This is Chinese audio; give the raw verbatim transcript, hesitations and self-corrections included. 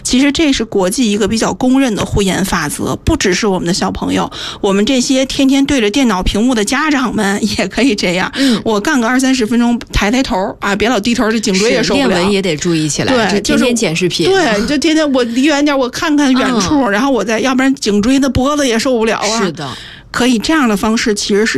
其实这是国际一个比较公认的护眼法则，不只是我们的小朋友，我们这些天天对着电脑屏幕的家长们也可以这样。嗯，我干个二三十分钟，抬抬头啊，别老低头，这颈椎也受不了。 练文也得注意起来， 对， 就天天剪视频。 对，就天天我离远点，我看看远处，嗯、然后我再，要不然颈椎的脖子也受不了啊。 是的， 可以这样的方式其实是